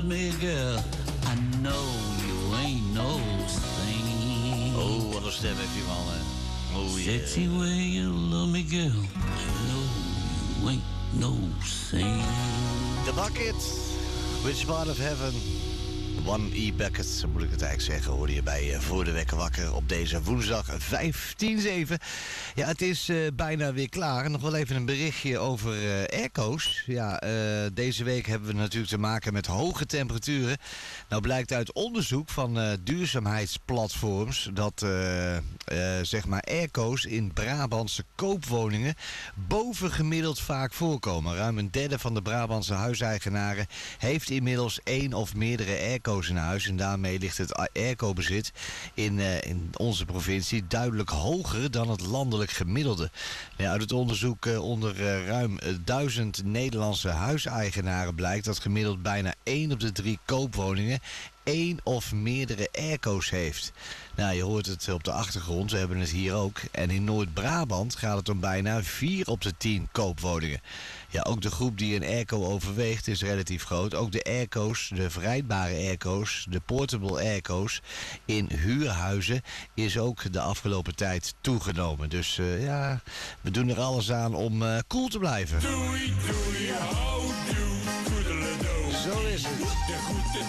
me girl, I know you ain't no saint. Oh, wat een stem heeft die man, hè. Oh, yeah. Sexy way you love me girl, I know you ain't no saint. The Bucket, Which Part of Heaven. One E Bucket, zo moet ik het eigenlijk zeggen, hoorde je bij Voor de Wekker Wakker op deze woensdag 15/7. Ja, het is bijna weer klaar. Nog wel even een berichtje over airco's. Ja, deze week hebben we natuurlijk te maken met hoge temperaturen. Nou blijkt uit onderzoek van duurzaamheidsplatforms dat zeg maar airco's in Brabantse koopwoningen bovengemiddeld vaak voorkomen. Ruim een derde van de Brabantse huiseigenaren heeft inmiddels één of meerdere airco's in huis. En daarmee ligt het airco-bezit in onze provincie duidelijk hoger dan het landelijk gemiddelde. Ja, uit het onderzoek onder ruim 1000 Nederlandse huiseigenaren blijkt dat gemiddeld bijna 1 op de 3 koopwoningen 1 of meerdere airco's heeft. Nou, je hoort het op de achtergrond, we hebben het hier ook. En in Noord-Brabant gaat het om bijna 4 op de 10 koopwoningen. Ja, ook de groep die een airco overweegt is relatief groot. Ook de airco's, de verrijdbare airco's, de portable airco's in huurhuizen is ook de afgelopen tijd toegenomen. Dus ja, we doen er alles aan om cool te blijven. Doei, doei, houdoe, toedeledoe. Zo is het. De groeten